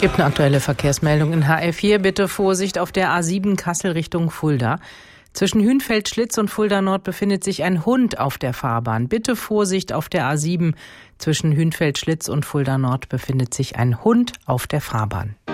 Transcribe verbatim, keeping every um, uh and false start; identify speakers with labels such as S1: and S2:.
S1: Gibt eine aktuelle Verkehrsmeldung in H L vier. Bitte Vorsicht auf der A sieben Kassel Richtung Fulda. Zwischen Hünfeld-Schlitz und Fulda Nord befindet sich ein Hund auf der Fahrbahn. Bitte Vorsicht auf der A sieben. Zwischen Hünfeld-Schlitz und Fulda Nord befindet sich ein Hund auf der Fahrbahn.